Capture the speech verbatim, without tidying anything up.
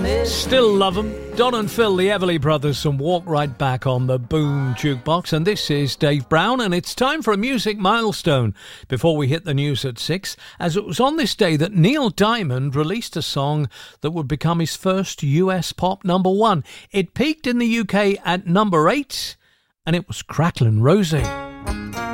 Still love them. Don and Phil, the Everly Brothers, and Walk Right Back on the Boom Jukebox. And this is Dave Brown, and it's time for a music milestone before we hit the news at six, as it was on this day that Neil Diamond released a song that would become his first U S pop number one. It peaked in the U K at number eight, and it was Cracklin' Rosie.